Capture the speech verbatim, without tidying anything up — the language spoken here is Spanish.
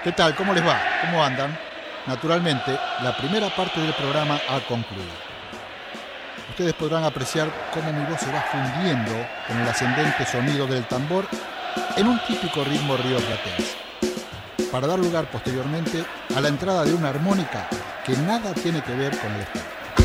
¿Qué tal? ¿Cómo les va? ¿Cómo andan? Naturalmente, la primera parte del programa ha concluido. Ustedes podrán apreciar cómo mi voz se va fundiendo con el ascendente sonido del tambor en un típico ritmo rioplatense, para dar lugar posteriormente a la entrada de una armónica que nada tiene que ver con el estilo.